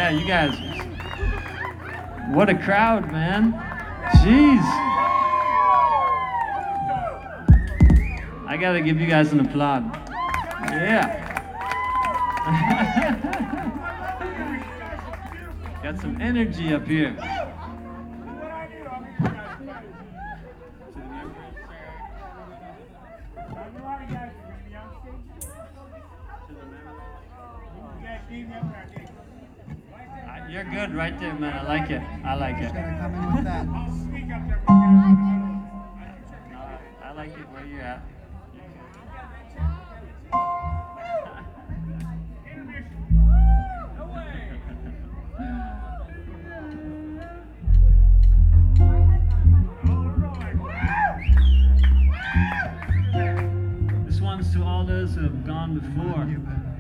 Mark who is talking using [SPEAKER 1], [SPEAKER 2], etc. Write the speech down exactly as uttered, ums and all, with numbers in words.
[SPEAKER 1] Yeah, you guys. What a crowd, man. Jeez. I gotta give you guys an applaud. Yeah. Got some energy up here. You're good right there, man. I like it. I like it.
[SPEAKER 2] Come in with that.
[SPEAKER 1] I like it where you're at. This one's to all those who have gone before.